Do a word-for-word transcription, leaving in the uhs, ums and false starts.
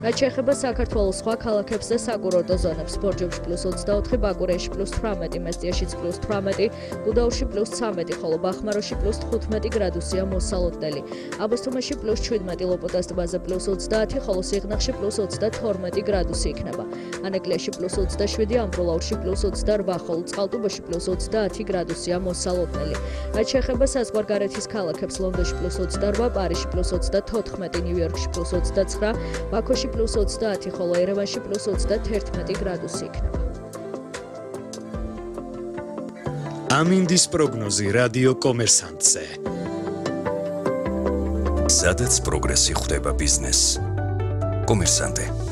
რაც შეეხება საქართველოს სხვა ქალაქებს და საკურორტო ზონებს, ბორჯომში პლუს ოცდაოთხი, ბაკურიაში პლუს თვრამეტი, მესტიაშიც პლუს თვრამეტი, გუდაუთში პლუს ცამეტი, ხოლო ბახმაროში პლუს თხუთმეტი გრადუსია მოსალოდნელი. აბასთუმანში პლუს შვიდმეტი, ლოპოტას ტბაზე პლუს ოცდაათი, ხოლო სიღნაღში პლუს ოცდათორმეტი გრადუსი იქნება. ანეკლიაში პლუს ოცდაშვიდი, ამბროლაურში პლუს ოცდარვა, ხოლო წყალტუბოში პლუს ოცდაათი გრადუსია მოსალოდნელი. რაც შეეხება საზღვარგარეთის ქალაქებს, ლონდონში პლუს ოცდარვა, პარიზში პლუს ოცდათოთხმეტი, ნიუ-იორკში პლუს ოცდაცხრა, ბაქოში პლუს ოცდაათი, ხოლო ერევანში პლუს ოცდათერთმეტი გრადუსი იქნება. ამინდის პროგნოზი რადიო კომერსანტზე. სადაც პროგრესი ხვდება ბიზნესს. კომერსანტე.